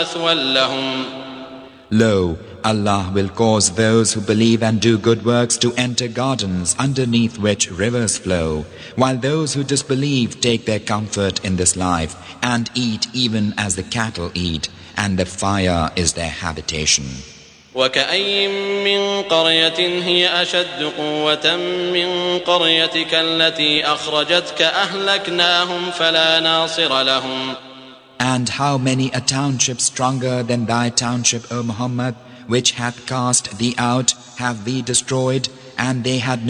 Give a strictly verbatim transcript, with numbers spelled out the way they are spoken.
مثوى لهم. Lo, Allah will cause those who believe and do good works to enter gardens underneath which rivers flow, while those who disbelieve take their comfort in this life and eat even as the cattle eat, and the fire is their habitation. وكأي من قرية هي أشد قوة من قريتك التي أخرجتك أهلكناهم فلا ناصر لهم. And how many a township stronger than thy township, O Muhammad, which hath cast thee out, have we destroyed, and they had